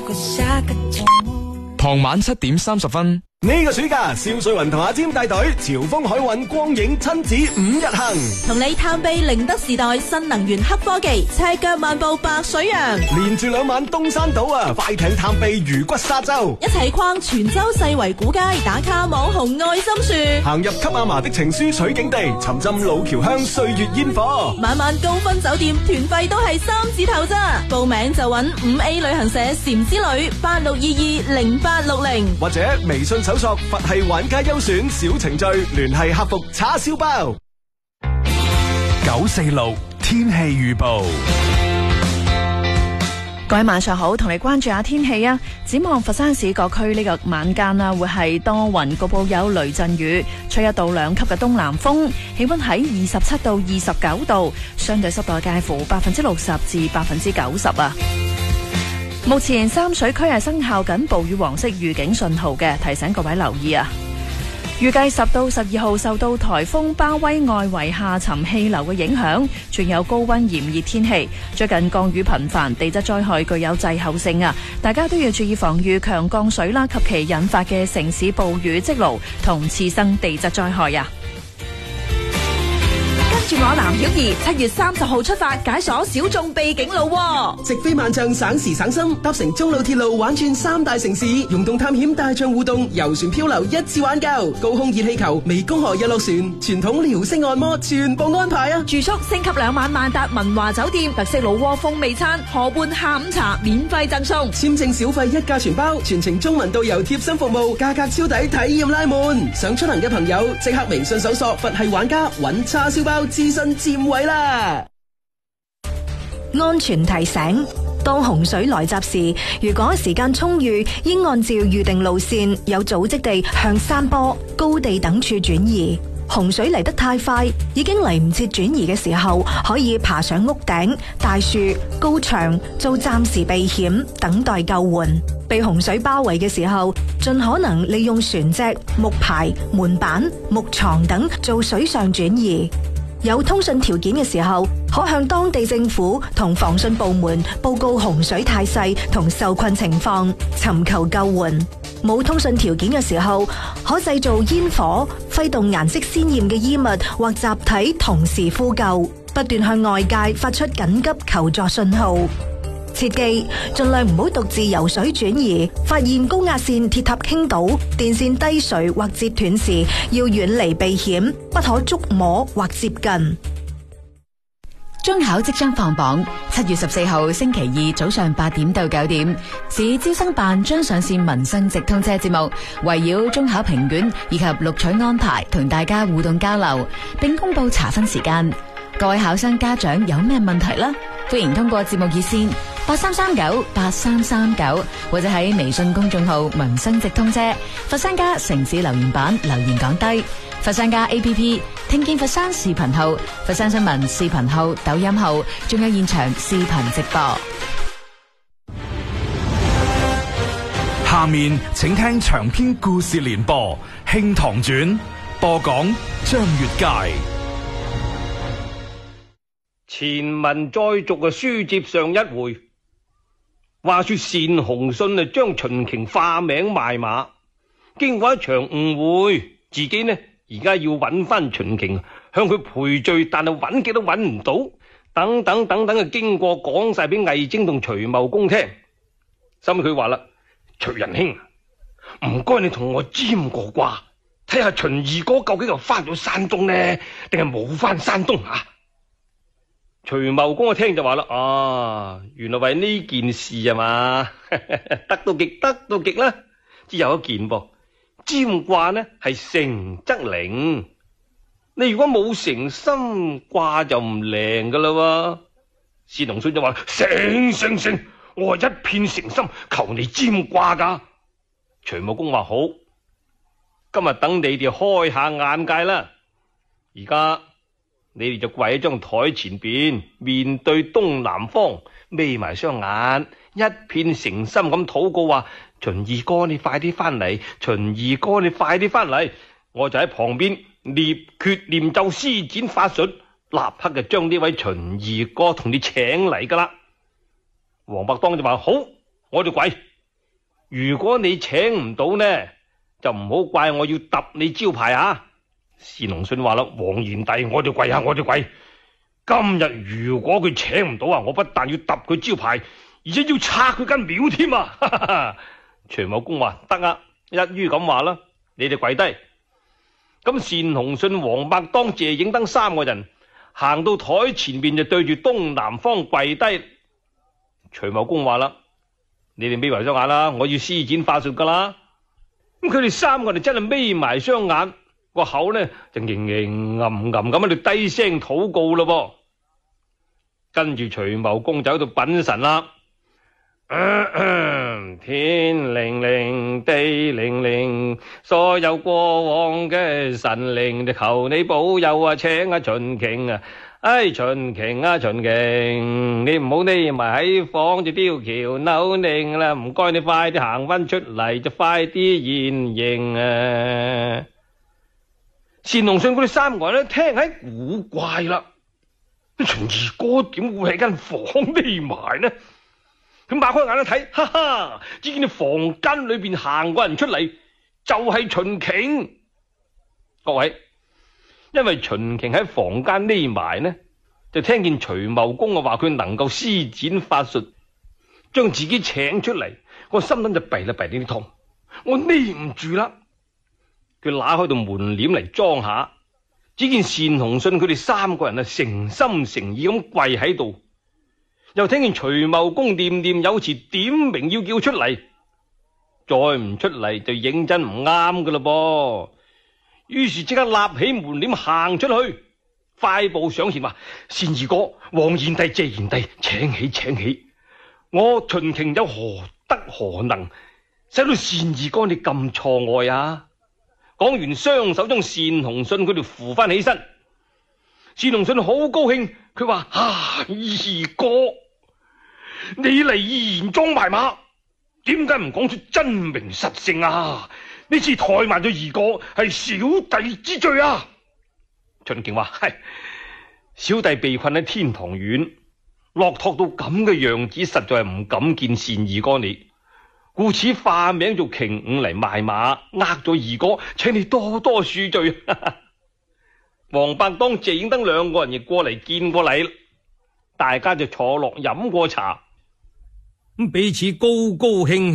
傍晚7:30。 呢個暑假，蕭瑞雲同阿尖帶隊潮豐海運光影親子5日行， 同你探秘寧德時代新能源黑科技，赤腳漫步白水洋， 連住2晚東山島啊，快艇探秘魚骨沙洲， 一齊逛泉州世圍古街，打卡網紅愛心樹， 行入給阿嫲的情書取景地，沉浸老橋鄉歲月煙火， 晚晚高分酒店，團費都係3字頭咋，報名就揾5A 旅行社禪之旅86220860， 或者微信搜索佛系玩家優選小程序，聯繫客服叉燒包。 946天氣預報。 各位晚上好，同你關注下天氣啊！展望佛山市各區呢個晚間啊，會係多雲，局部有雷陣雨，吹1到2級嘅東南風，氣溫喺27到29度，相對濕度介乎60%至90%啊！目前三水區係生效緊暴雨黃色預警信號嘅，提醒各位留意啊！預計10到12號受到颱風巴威外圍下沉氣流嘅影響，全有高溫炎熱天氣。最近降雨頻繁，地質災害具有滯後性啊！大家都要注意防禦強降水啦及其引發嘅城市暴雨積澇同次生地質災害啊！ 住我藍曉儀7月30號出發解鎖小眾秘境路， 直飛萬象省時省心，搭乘中路鐵路玩轉3大城市，溶洞探險大象互動，遊船漂流一次玩夠，高空熱氣球、湄公河日落船、傳統遼星按摩全部安排啊！ 住宿升級2晚萬達文華酒店，特色老窩風味餐，河畔下午茶免費贈送， 簽證小費1價全包，全程中文導遊貼心服務，價格超抵，體驗拉滿。想出行嘅朋友即刻微信搜索佛系玩家，揾叉燒包諮詢佔位啦！ 安全提醒：當洪水來襲時，如果時間充裕，應按照預定路線，有組織地向山坡、高地等處轉移。洪水嚟得太快，已經嚟唔切轉移嘅時候，可以爬上屋頂、大樹、高牆，做暫時避險，等待救援。被洪水包圍嘅時候，盡可能利用船隻、木牌、門板、木床等做水上轉移。有通訊條件嘅時候，可向當地政府同防汛部門報告洪水態勢同受困情況，尋求救援。冇通訊條件嘅時候，可製造煙火，揮動顏色鮮豔嘅衣物或集體同時呼救，不斷向外界發出緊急求助信號。切記，盡量唔好獨自游水轉移，發現高壓線鐵塔傾倒、電線低垂或截斷時，要遠離避險，不可觸摸或接近。 中考即將放榜，7月14號星期2早上8點到9點，市招生辦將上線民生直通車節目，圍繞中考評卷以及錄取安排同大家互動交流，並公布查分時間。各位考生家長有咩問題呢？歡迎通過節目熱線83398339，或者喺微信公眾號民生直通車佛山家城市留言板留言講低。佛山家 APP 聽見佛山視頻號、佛山新聞視頻號、抖音號，仲有現場視頻直播。 下面請聽長篇故事連播《慶堂傳》，播講張月佳。 前文再續嘅書接上一回，話說單鴻信將秦瓊化名賣馬，經過一場誤會，自己呢而家要揾翻秦瓊，向佢賠罪，但係揾極都揾唔到，等等嘅經過講晒俾魏徵同徐茂公聽。心佢話啦：徐仁兄，唔該你同我占個卦，睇下秦二哥究竟又翻咗山東呢，定係冇翻山東啊？徐茂公一聽就話啦：原來為呢件事啊嘛，得到極啦。只有一件噃，占卦呢係成則靈，你如果冇誠心，卦就唔靈噶啦。單鴻信就話：成，我係一片誠心求你占卦噶。徐茂公話：好，今日等你哋開下眼界啦。而家你哋就跪喺張台前邊，面對東南方，眯埋雙眼，一片誠心咁禱告話：秦二哥你快啲翻嚟，秦二哥你快啲翻嚟。我就喺旁邊捏訣念咒施展法術，立刻就將呢位秦二哥同你請嚟噶啦。王伯當就話：好，我就跪， 如果你請唔到呢，就唔好怪我要揼你招牌啊！單鴻信話啦，黃賢帝，我哋跪下，我哋跪。今日如果佢請唔到啊，我不但要揼佢招牌，而且要拆佢間廟添啊！徐茂公話得啊，一於咁話啦，你哋跪低。咁單鴻信、王伯當、謝影登三個人行到台前面，就對住東南方跪低。徐茂公話啦，你哋眯埋雙眼啦，我要施展法術噶啦。咁佢哋三個人真係眯埋雙眼，個口呢就嘤嘤吟吟咁喺度低聲禱告咯噃。跟住徐茂公就喺度稟神啦。天靈靈，地靈靈，所有過往嘅神靈就求你保佑啊！請啊秦瓊啊，秦瓊啊秦瓊，你唔好匿埋喺房就吊橋扭擰啦，唔該你快啲行翻出嚟，就快啲現形啊！單鴻信佢哋三個人咧聽喺古怪啦，秦二哥點會喺間房匿埋呢？佢擘開眼一睇，哈哈！只見你房間裏邊行個人出嚟，就係秦瓊。各位，因為秦瓊喺房間匿埋呢，就聽見徐茂公話佢能夠施展法術，將自己請出嚟。我心諗就弊啦，弊呢啲湯，我匿唔住啦。佢揦開道門簾嚟裝下，只見單鴻信佢哋三個人啊，誠心誠意咁跪喺度。又聽見徐茂公念念有詞，點名要叫出嚟，再唔出嚟就認真唔啱噶啦噃。於是即刻立起門簾行出去，快步上前話：單二哥、黃賢帝、謝賢帝，請起請起！我秦瓊有何德何能，使到單二哥你咁錯愛啊？講完，雙手將單鴻信佢哋扶翻起身。單鴻信好高興，佢話：二哥，你嚟義言裝埋馬，點解唔講出真名實姓啊？呢次怠慢咗二哥，係小弟之罪啊！秦瓊話：係，小弟被困喺天堂院，落拓到咁嘅樣子，實在係唔敢見單二哥你，故此化名做瓊五嚟賣馬，呃咗二哥，請你多多恕罪。王伯當、謝影登兩個人亦過嚟見過禮，大家就坐落飲過茶，咁彼此高高興興。